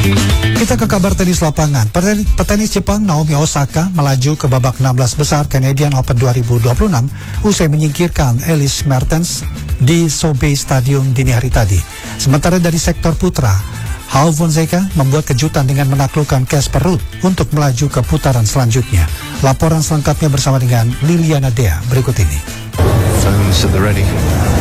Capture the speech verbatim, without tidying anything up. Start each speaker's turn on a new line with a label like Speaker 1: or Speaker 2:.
Speaker 1: Kita ke kabar tenis lapangan. Petenis Jepang Naomi Osaka melaju ke babak enam belas besar Canadian Open dua ribu dua puluh enam usai menyingkirkan Elise Mertens di Sobe Stadium dini hari tadi. Sementara dari sektor putra, Hao Fonseca membuat kejutan dengan menaklukkan Casper Ruud untuk melaju ke putaran selanjutnya. Laporan selengkapnya bersama dengan Liliana Dea berikut ini.
Speaker 2: Phones at the ready.